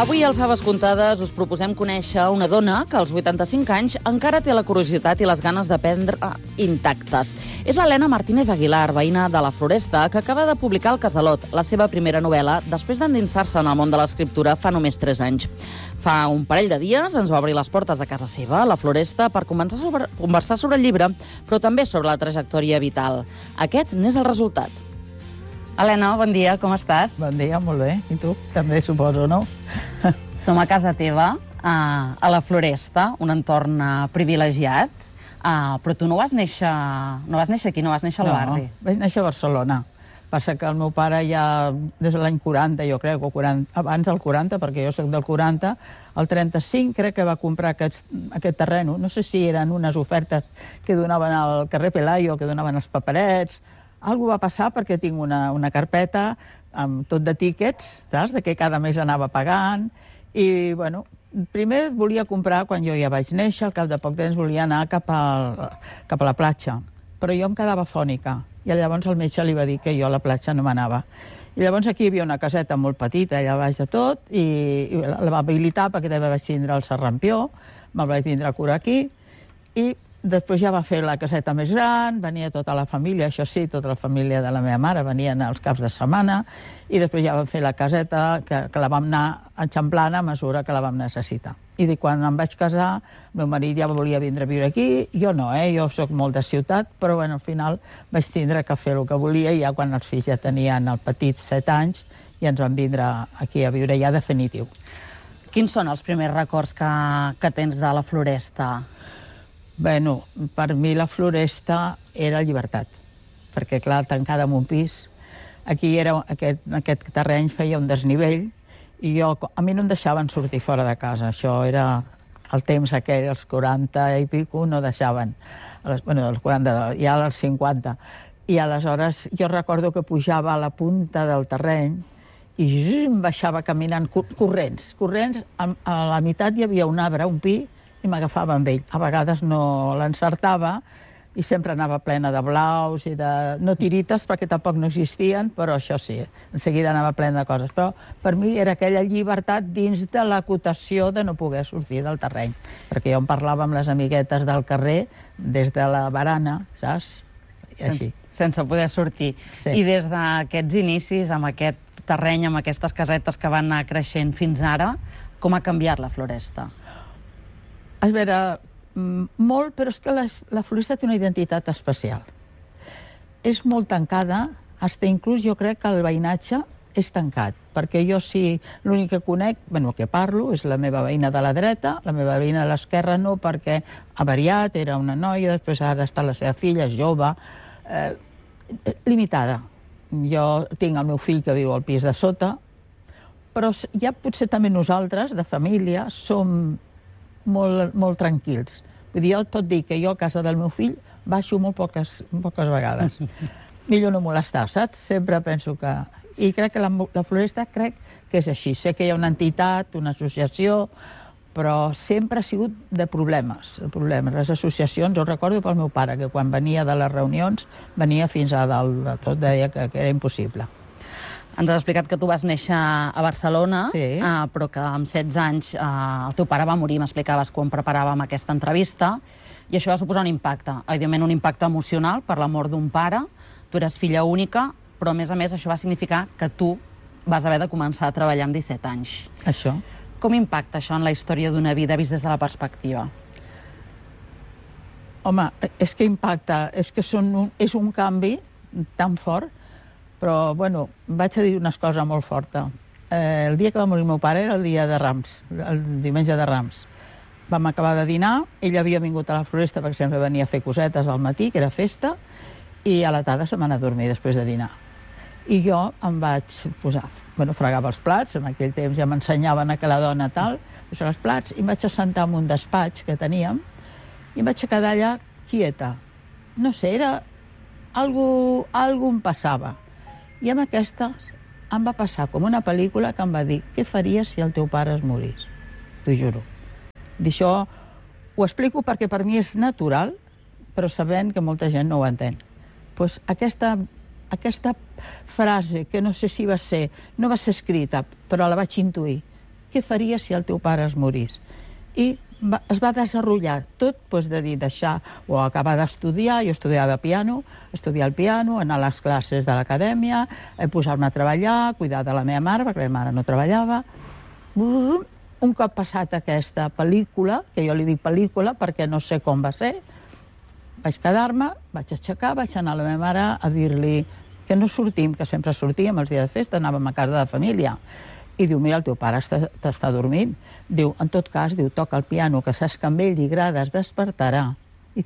Avui al Faves Comptades us proposem conèixer una dona que als 85 anys encara té la curiositat i les ganes d'aprendre intactes. És l'Helena Martínez Aguilar, veïna de la Floresta, que acaba de publicar El Casalot, la seva primera novel·la, després d'endinsar-se en el món de l'escriptura fa només 3 anys. Fa un parell de dies ens va obrir les portes de casa seva, la Floresta, per conversar sobre el llibre, però també sobre la trajectòria vital. Aquest n'és el resultat. Helena, bon dia, com estàs? Bon dia, molt bé. I tu? També, suposo, no? Som a casa teva, a la Floresta, un entorn privilegiat, però tu no vas néixer aquí, no vas néixer al barri. No, vaig néixer a Barcelona. Passa que el meu pare ja, des de l'any 40, jo crec, o 40, abans del 40, perquè jo soc del 40, el 35 crec que va comprar aquest terreno. No sé si eren unes ofertes que donaven al carrer Pelayo, que donaven els paperets. Algú va passar perquè tinc una carpeta amb tot de tíquets, saps? De què cada mes anava pagant. I, bueno, primer volia comprar quan jo ja vaig néixer, al cap de poc temps volia anar cap a la platja. Però jo em quedava fònica. I llavors el metge li va dir que jo a la platja no m'anava. I llavors aquí hi havia una caseta molt petita, allà baix de tot, i la va habilitar perquè també vaig tindre el sarrampió, me'l vaig vindre a curar aquí, i després ja va fer la caseta més gran, venia tota la família, això sí, tota la família de la meva mare, venien els caps de setmana, i després ja vam fer la caseta, que la vam anar enxamplant a mesura que la vam necessitar. I quan em vaig casar, el meu marit ja volia vindre a viure aquí, jo no, jo soc molt de ciutat, però bueno, al final vaig tindre que fer el que volia, i ja quan els fills ja tenien el petit 7 anys, ja ens vam vindre aquí a viure ja definitiu. Quins són els primers records que tens de la Floresta? Bueno, per mi la Floresta era llibertat, perquè, clar, tancada en un pis, aquí aquest terreny feia un desnivell, i a mi no em deixaven sortir fora de casa. Això era el temps aquell, els 40 i pico, no deixaven. Bueno, dels 40, ja als 50. I aleshores jo recordo que pujava a la punta del terreny i em baixava caminant corrents. A la meitat hi havia un arbre, un pi, i m'agafava amb ell. A vegades no l'encertava i sempre anava plena de blaus i de... no tirites, perquè tampoc no existien, però això sí, en seguida anava plena de coses. Però per mi era aquella llibertat dins de l'acotació de no poder sortir del terreny. Perquè jo em parlava amb les amiguetes del carrer des de la barana, saps? Sense poder sortir. Sí. I des d'aquests inicis, amb aquest terreny, amb aquestes casetes que van anar creixent fins ara, com ha canviat la Floresta? A veure, molt, però és que la Floresta té una identitat especial. És molt tancada, fins inclús jo crec que el veïnatge és tancat, perquè jo sí, l'únic que conec, bueno, que parlo, és la meva veïna de la dreta, la meva veïna de l'esquerra no, perquè ha variat, era una noia, després ara està la seva filla, és jove, limitada. Jo tinc el meu fill que viu al pis de sota, però ja potser també nosaltres, de família, som molt tranquils. Vull dir, jo et pot dir que jo a casa del meu fill baixo molt poques vegades. Millor no molestar, saps? Sempre penso que... I crec que la Floresta crec que és així. Sé que hi ha una entitat, una associació, però sempre ha sigut de problemes. Les associacions, ho recordo pel meu pare, que quan venia de les reunions venia fins a dalt de tot, deia que era impossible. Ens has explicat que tu vas néixer a Barcelona, sí, però que amb 16 anys el teu pare va morir, m'explicaves quan preparàvem aquesta entrevista, i això va suposar un impacte, evidentment un impacte emocional per la mort d'un pare. Tu eres filla única, però a més això va significar que tu vas haver de començar a treballar amb 17 anys. Això. Com impacta això en la història d'una vida vist des de la perspectiva? Home, és que impacta, és que és un canvi tan fort. Però, bueno, vaig a dir unes coses molt fortes. El dia que va morir el meu pare era el dia de Rams, el diumenge de Rams. Vam acabar de dinar, ell havia vingut a la Floresta perquè sempre venia a fer cosetes al matí, que era festa, i a la tarda se m'anà a dormir després de dinar. I jo em vaig posar, fregava els plats, en aquell temps ja m'ensenyaven que la dona tal, fregar els plats, i em vaig assentar en un despatx que teníem, i em vaig quedar allà quieta. No sé, era... Algú em passava. I amb aquestes em va passar com una pel·lícula que em va dir què faries si el teu pare es morís? T'ho juro. D'això ho explico perquè per mi és natural, però sabent que molta gent no ho entén. Doncs aquesta frase, que no sé si no va ser escrita, però la vaig intuir, què faries si el teu pare es morís? I es va desenvolupar tot, de dir, deixar o acabar d'estudiar. Jo estudiava piano, estudiar el piano, anar a les classes de l'acadèmia, posar-me a treballar, cuidar de la meva mare, perquè la meva mare no treballava. Un cop passat aquesta pel·lícula, que jo li dic pel·lícula perquè no sé com va ser, vaig quedar-me, vaig aixecar, vaig anar a la meva mare a dir-li que no sortim, que sempre sortíem els dies de festa, anàvem a casa de família. I diu, mira, el teu pare t'està dormint. Diu, en tot cas, toca el piano, que saps que amb ell li agrada, es despertarà i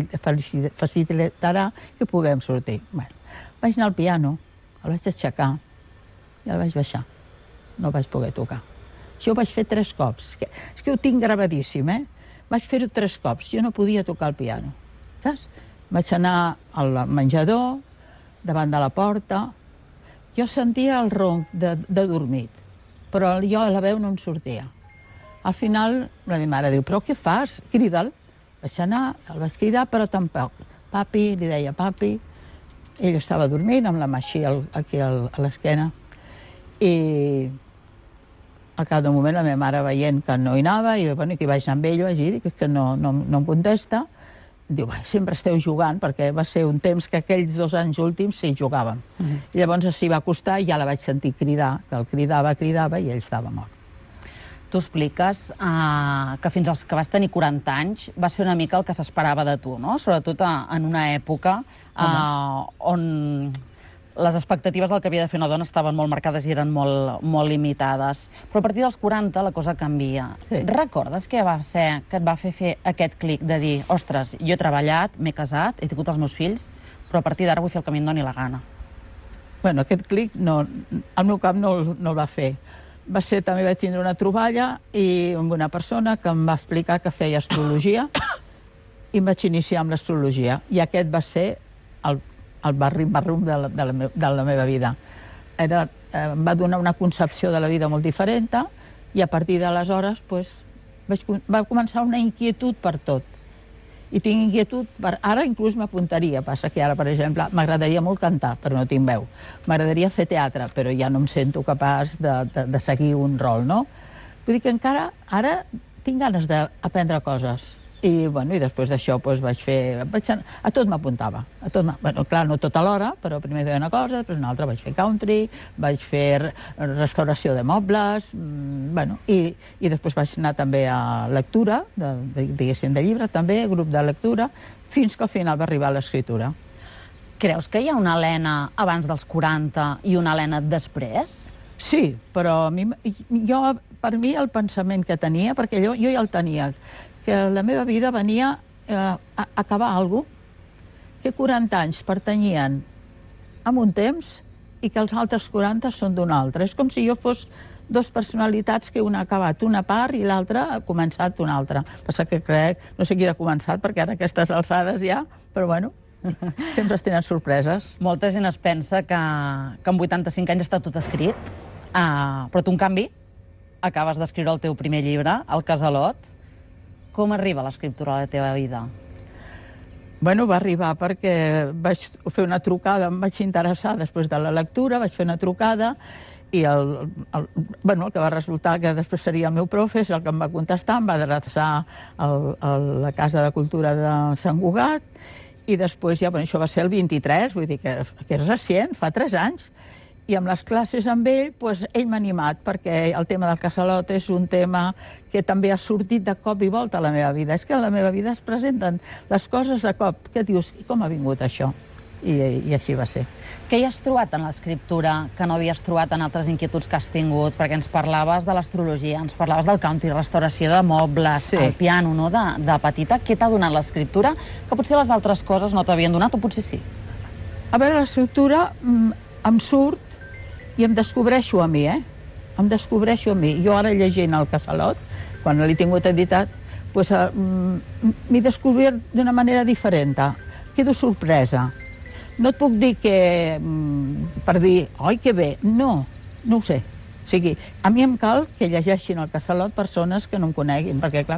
facilitarà que puguem sortir. Bueno, vaig anar al piano, el vaig aixecar i el vaig baixar. No el vaig poder tocar. Això ho vaig fer 3 cops. És que ho tinc gravadíssim, eh? Vaig fer-ho 3 cops. Jo no podia tocar el piano, saps? Vaig anar al menjador, davant de la porta. Jo sentia el ronc de dormit, però jo la veu no em sortia. Al final, la meva mare diu, però què fas? Crida'l. Vaig anar, el vaig cridar, però tampoc. Papi, li deia papi. Ell estava dormint amb la mà així aquí a l'esquena. I al cap d'un moment la meva mare veient que no hi anava, i bueno, que vaig anar amb ell, vaig dir que no em contesta. Diu, sempre esteu jugant, perquè va ser un temps que aquells 2 anys últims sí jugàvem. I llavors s'hi va acostar i ja la vaig sentir cridar, que el cridava i ell estava mort. Tu expliques que fins als que vas tenir 40 anys va ser una mica el que s'esperava de tu, no? Sobretot en una època on les expectatives del que havia de fer una dona estaven molt marcades i eren molt limitades. Però a partir dels 40 la cosa canvia. Sí. Recordes què va ser que et va fer aquest clic de dir, ostres, jo he treballat, m'he casat, he tingut els meus fills, però a partir d'ara vull fer el que em doni la gana? Bueno, aquest clic al meu cap no el va fer. Va ser, també vaig tindre una troballa amb una persona que em va explicar que feia astrologia i em vaig iniciar amb l'astrologia. I aquest va ser el barrim-barrum de la meva vida. Em va donar una concepció de la vida molt diferent i a partir d'aleshores va començar una inquietud per tot. I tinc inquietud ara inclús m'apuntaria. Passa que ara, per exemple, m'agradaria molt cantar, però no tinc veu. M'agradaria fer teatre, però ja no em sento capaç de seguir un rol, no? Vull dir que encara ara tinc ganes d'aprendre coses. I després d'això vaig fer... A tot m'apuntava. Bueno, clar, no tot alhora, però primer feia una cosa, després una altra. Vaig fer country, vaig fer restauració de mobles, i després vaig anar també a lectura, diguéssim, de llibre, també, grup de lectura, fins que al final va arribar a l'escriptura. Creus que hi ha una Helena abans dels 40 i una Helena després? Sí, però per mi el pensament que tenia, perquè jo ja el tenia, que la meva vida venia a acabar alguna cosa, que 40 anys pertanyien a un temps i que els altres 40 són d'un altre. És com si jo fos 2 personalitats que una ha acabat una part i l'altra ha començat una altra. Passa que crec, no sé qui ha començat, perquè ara aquestes alçades ja, però bueno, sempre es tenen sorpreses. Molta gent es pensa que amb 85 anys està tot escrit, però tu, en canvi, acabes d'escriure el teu primer llibre, El Casalot. Com arriba l'escriptura a la teva vida? Bueno, va arribar perquè vaig fer una trucada, em vaig interessar després de la lectura, vaig fer una trucada i el que va resultar que després seria el meu profe, és el que em va contestar, em va adreçar a la Casa de Cultura de Sant Cugat i després ja, això va ser el 23, vull dir que és recient, fa 3 anys, i amb les classes amb ell, ell m'ha animat, perquè el tema del Casalot és un tema que també ha sortit de cop i volta a la meva vida. És que a la meva vida es presenten les coses de cop, que dius, com ha vingut això? I així va ser. Què hi has trobat en l'escriptura que no havies trobat en altres inquietuds que has tingut? Perquè ens parlaves de l'astrologia, ens parlaves del country, restauració de mobles, el piano, no?, de petita. Què t'ha donat l'escriptura que potser les altres coses no t'havien donat, o potser sí? A veure, l'escriptura em surt i em descobreixo a mi, Em descobreixo a mi. Jo ara llegint el Casalot, quan l'he tingut editat, m'he descobert d'una manera diferent. Quedo sorpresa. No et puc dir que, per dir, oi, que bé, no ho sé. O sigui, a mi em cal que llegeixin el Casalot persones que no em coneguin, perquè, clar,